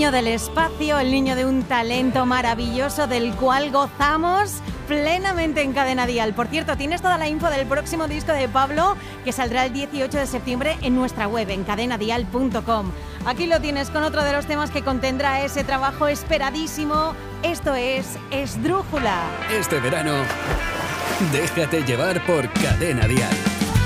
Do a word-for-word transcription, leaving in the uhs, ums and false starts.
niño del espacio, el niño de un talento maravilloso del cual gozamos plenamente en Cadena Dial. Por cierto, tienes toda la info del próximo disco de Pablo, que saldrá el dieciocho de septiembre en nuestra web, en cadena dial punto com. Aquí lo tienes con otro de los temas que contendrá ese trabajo esperadísimo. Esto es Esdrújula. Este verano, déjate llevar por Cadena Dial.